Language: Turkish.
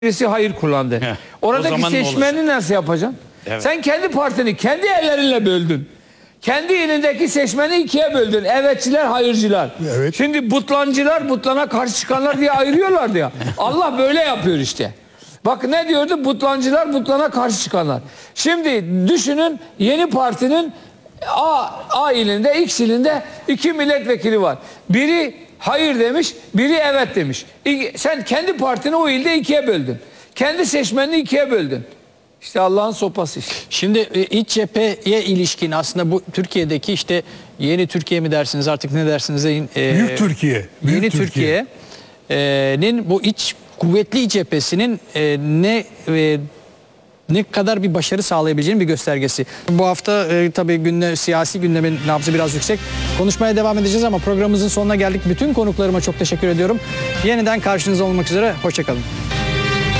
birisi hayır kullandı. Oradaki seçmeni nasıl yapacaksın? Evet. Sen kendi partini kendi ellerinle böldün. Kendi ilindeki seçmeni ikiye böldün. Evetçiler, hayırcılar. Evet. Şimdi butlancılar, butlana karşı çıkanlar diye ayırıyorlardı ya. Allah böyle yapıyor işte. Bak ne diyordu? Butlancılar, butlana karşı çıkanlar. Şimdi düşünün, yeni partinin A ilinde, X ilinde 2 milletvekili var. Biri hayır demiş, biri evet demiş. Sen kendi partini o ilde ikiye böldün. Kendi seçmenini ikiye böldün. İşte Allah'ın sopası işte. Şimdi iç cepheye ilişkin aslında bu Türkiye'deki işte yeni Türkiye mi dersiniz artık ne dersiniz? Büyük Türkiye. Yeni Türkiye'nin bu kuvvetli iç cephesinin ne kadar bir başarı sağlayabileceğinin bir göstergesi. Bu hafta tabii siyasi gündemin nabzı biraz yüksek. Konuşmaya devam edeceğiz ama programımızın sonuna geldik. Bütün konuklarıma çok teşekkür ediyorum. Yeniden karşınızda olmak üzere. Hoşça kalın.